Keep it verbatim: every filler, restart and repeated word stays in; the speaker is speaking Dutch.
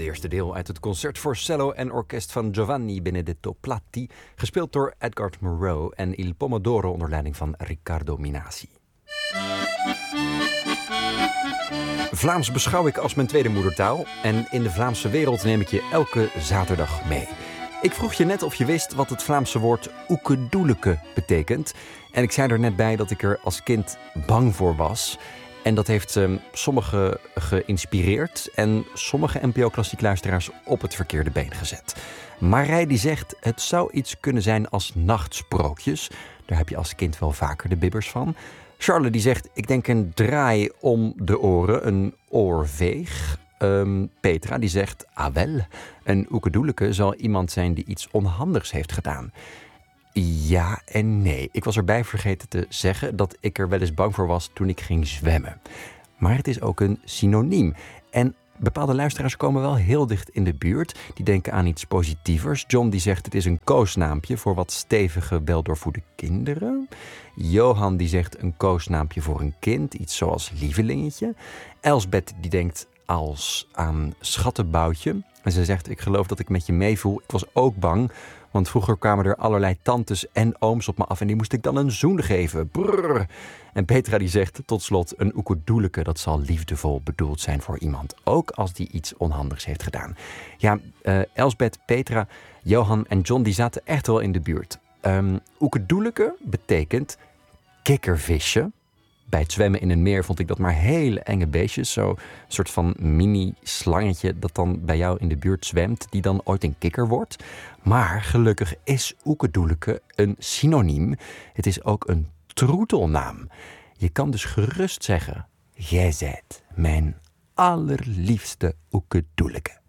eerste deel uit het concert voor cello en orkest van Giovanni Benedetto Platti, gespeeld door Edgard Moreau en Il Pomodoro onder leiding van Riccardo Minasi. Vlaams beschouw ik als mijn tweede moedertaal en in de Vlaamse wereld neem ik je elke zaterdag mee. Ik vroeg je net of je wist wat het Vlaamse woord oekedoeleke betekent. En ik zei er net bij dat ik er als kind bang voor was. En dat heeft um, sommigen geïnspireerd en sommige N P O-klassiek luisteraars op het verkeerde been gezet. Marij die zegt, het zou iets kunnen zijn als nachtsprookjes. Daar heb je als kind wel vaker de bibbers van. Charles die zegt, ik denk een draai om de oren, een oorveeg. Um, Petra die zegt, ah wel, een oekedoeleke zal iemand zijn die iets onhandigs heeft gedaan. Ja en nee. Ik was erbij vergeten te zeggen dat ik er wel eens bang voor was toen ik ging zwemmen. Maar het is ook een synoniem. En bepaalde luisteraars komen wel heel dicht in de buurt. Die denken aan iets positievers. John die zegt het is een koosnaampje voor wat stevige, weldoorvoede kinderen. Johan die zegt een koosnaampje voor een kind. Iets zoals lievelingetje. Elsbeth die denkt als aan schattenboutje. En ze zegt, ik geloof dat ik met je meevoel. Ik was ook bang, want vroeger kwamen er allerlei tantes en ooms op me af en die moest ik dan een zoen geven. Brrr. En Petra die zegt tot slot, een oekedoeleke, dat zal liefdevol bedoeld zijn voor iemand. Ook als die iets onhandigs heeft gedaan. Ja, uh, Elsbeth, Petra, Johan en John die zaten echt wel in de buurt. Um, oekedoeleke betekent kikkervisje. Bij het zwemmen in een meer vond ik dat maar hele enge beestjes. Zo'n soort van mini-slangetje dat dan bij jou in de buurt zwemt, die dan ooit een kikker wordt. Maar gelukkig is oekedoeleke een synoniem. Het is ook een troetelnaam. Je kan dus gerust zeggen, jij zijt mijn allerliefste oekedoeleke.